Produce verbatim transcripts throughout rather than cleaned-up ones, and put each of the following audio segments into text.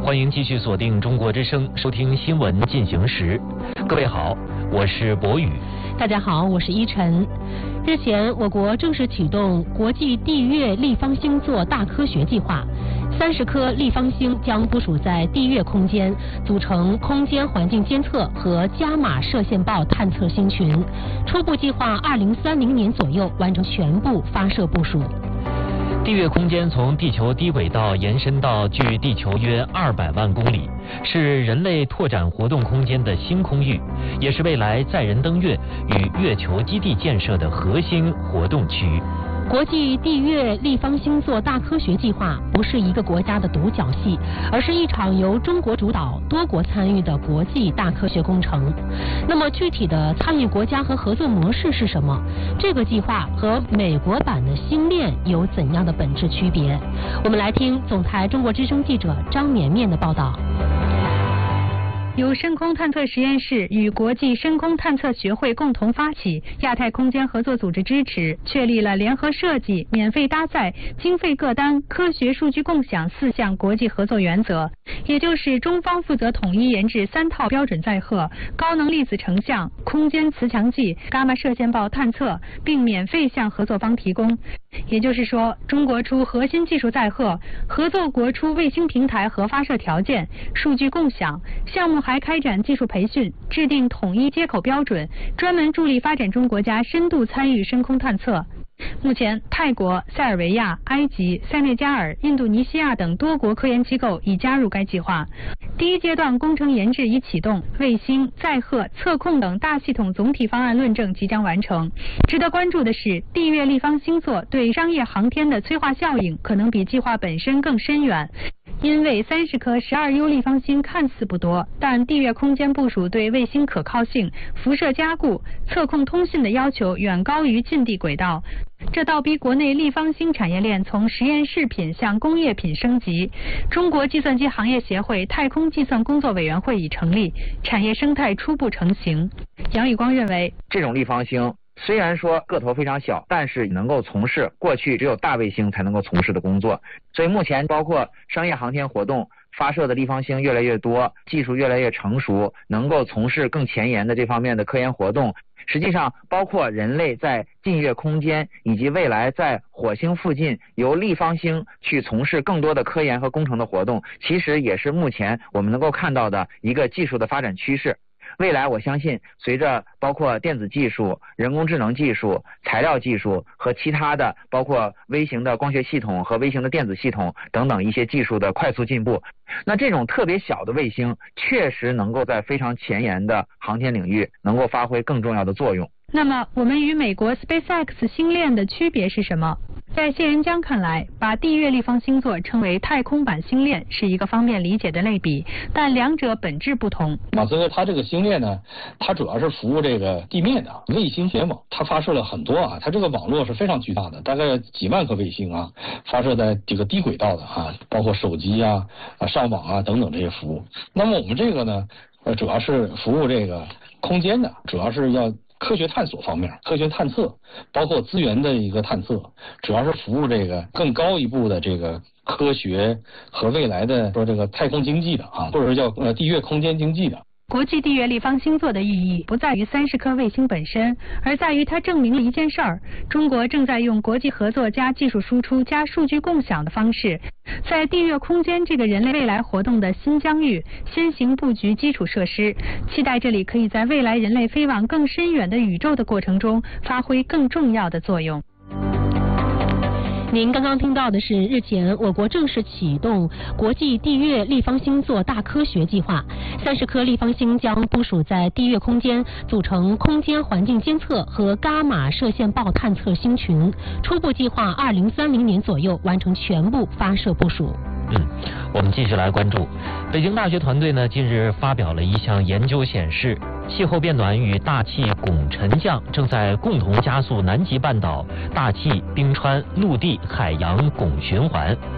欢迎继续锁定中国之声，收听新闻进行时。各位好，我是博宇。 大家好，我是依晨。日前，我国正式启动国际地月立方星座大科学计划。三十颗立方星将部署在地月空间，组成空间环境监测和伽马射线暴探测星群。初步计划二零三零年左右完成全部发射部署。 地月空间从地球低轨道延伸到距地球约二百万公里，是人类拓展活动空间的新空域，也是未来载人登月与月球基地建设的核心活动区域。 国际地月立方星座大科学计划不是一个国家的独角戏，而是一场由中国主导、多国参与的国际大科学工程。那么具体的参与国家和合作模式是什么？这个计划和美国版的星链有怎样的本质区别？我们来听总台中国之声记者张绵绵的报道。 由深空探测实验室与国际深空探测学会共同发起，亚太空间合作组织支持，确立了联合设计、免费搭载、经费各单、科学数据共享四项国际合作原则。也就是中方负责统一研制三套标准载荷、高能粒子成像、空间磁强计、伽马射线暴探测，并免费向合作方提供。也就是说，中国出核心技术载荷，合作国出卫星平台和发射条件、数据共享，项目还开展技术培训，制定统一接口标准，专门助力发展中国家深度参与深空探测。目前，泰国、塞尔维亚、埃及、塞内加尔、印度尼西亚等多国科研机构已加入该计划。第一阶段工程研制已启动，卫星、载荷、测控等大系统总体方案论证即将完成。值得关注的是，地月立方星座对商业航天的催化效应可能比计划本身更深远。因为三十颗十二 U 立方星看似不多，但地月空间部署对卫星可靠性、辐射加固、测控通信的要求远高于近地轨道。这倒逼国内立方星产业链从实验室品向工业品升级。中国计算机行业协会太空计算工作委员会已成立，产业生态初步成型。杨宇光认为， 这种立方星虽然说个头非常小，但是能够从事过去只有大卫星才能够从事的工作。所以目前包括商业航天活动发射的立方星越来越多，技术越来越成熟，能够从事更前沿的这方面的科研活动。实际上包括人类在近月空间以及未来在火星附近由立方星去从事更多的科研和工程的活动，其实也是目前我们能够看到的一个技术的发展趋势。未来我相信随着包括电子技术、人工智能技术、材料技术和其他的包括微型的光学系统和微型的电子系统等等一些技术的快速进步，那这种特别小的卫星确实能够在非常前沿的航天领域能够发挥更重要的作用。 那么我们与美国 SpaceX 星链的区别是什么？在谢仁江看来，把地月立方星座称为太空版星链是一个方便理解的类比，但两者本质不同。 马斯克他这个星链呢，它主要是服务这个地面的卫星联网，它发射了很多啊，它这个网络是非常巨大的，大概几万颗卫星啊，发射在这个低轨道的啊，包括手机啊、啊上网啊等等这些服务。那么我们这个呢，呃，主要是服务这个空间的，主要是要科学探索方面，科学探测，包括资源的一个探测，主要是服务这个更高一步的这个科学和未来的说这个太空经济的啊，或者是叫呃地月空间经济的。 国际地月立方星座的意义不在于三十颗卫星本身，而在于它证明了一件事儿：中国正在用国际合作加技术输出加数据共享的方式，在地月空间这个人类未来活动的新疆域先行布局基础设施，期待这里可以在未来人类飞往更深远的宇宙的过程中发挥更重要的作用。 您刚刚听到的是日前我国正式启动国际地月立方星座大科学计划，三十颗立方星将部署在地月空间，组成空间环境监测和伽马射线暴探测星群。初步计划二零三零年左右完成全部发射部署。 嗯，我们继续来关注。北京大学团队呢，近日发表了一项研究显示，气候变暖与大气汞沉降正在共同加速南极半岛大气、冰川、陆地、海洋汞循环。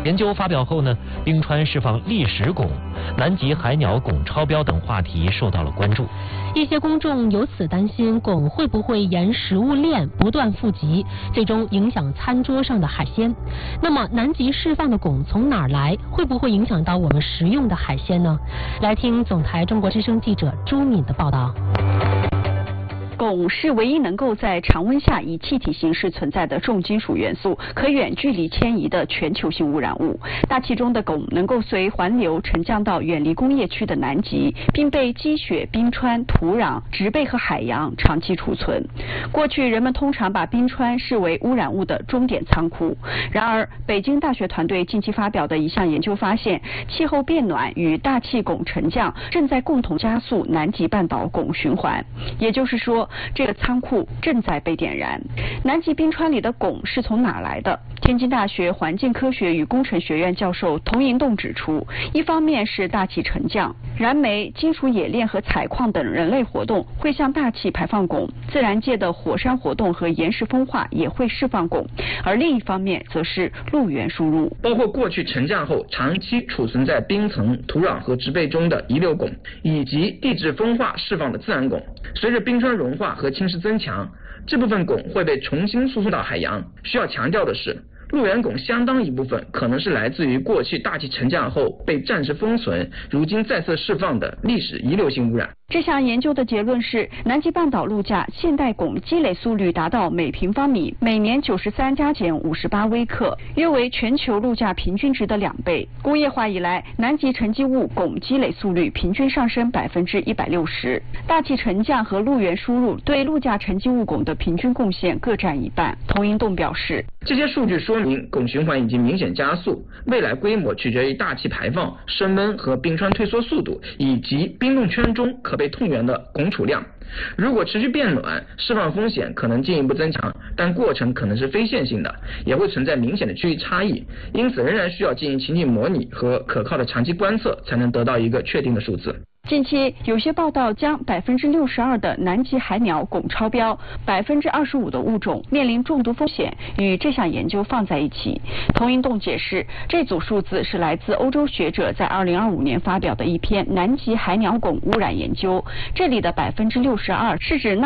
研究发表后呢，冰川释放砾石汞、南极海鸟汞超标等话题受到了关注。 一些公众由此担心汞会不会沿食物链不断富集，最终影响餐桌上的海鲜。那么南极释放的汞从哪儿来？会不会影响到我们食用的海鲜呢？来听总台中国之声记者朱敏的报道。 汞是唯一能够在常温下以气体形式存在的重金属元素，可远距离迁移的全球性污染物。大气中的汞能够随环流沉降到远离工业区的南极，并被积雪、冰川、土壤、植被和海洋长期储存。过去人们通常把冰川视为污染物的终点仓库。然而，北京大学团队近期发表的一项研究发现，气候变暖与大气汞沉降正在共同加速南极半岛汞循环。也就是说，这个仓库正在被点燃。南极冰川里的汞是从哪来的？天津大学环境科学与工程学院教授童银栋指出，一方面是大气沉降，燃煤、金属冶炼和采矿等人类活动会向大气排放汞，自然界的火山活动和岩石风化也会释放汞，而另一方面则是陆源输入， 包括过去沉降后长期储存在冰层、土壤和植被中的遗留汞，以及地质风化释放的自然汞。随着冰川融化和侵蚀增强，这部分汞会被重新输送到海洋。需要强调的是，陆源汞相当一部分可能是来自于过去大气沉降后被暂时封存，如今再次释放的历史遗留性污染。 这项研究的结论是，南极半岛陆架现代汞积累速率达到每平方米每年九十三加减五十八微克，约为全球陆架平均值的两倍。工业化以来，南极沉积物汞积累速率平均上升百分之一百六十。大气沉降和陆源输入对陆架沉积物汞的平均贡献各占一半。童银栋表示， 这些数据说明汞循环已经明显加速，未来规模取决于大气排放、升温和冰川退缩速度，以及冰冻圈中可被痛源的汞储量。如果持续变暖，释放风险可能进一步增强，但过程可能是非线性的，也会存在明显的区域差异，因此仍然需要进行情景模拟和可靠的长期观测，才能得到一个确定的数字。 近期有些报道将百分之六十二的南极海鸟汞超标、百分之二十五的物种面临中毒风险与这项研究放在一起。童银栋解释，这组数字是来自欧洲学者在二零二五年发表的一篇南极海鸟汞污染研究，这里的百分之六十二是指那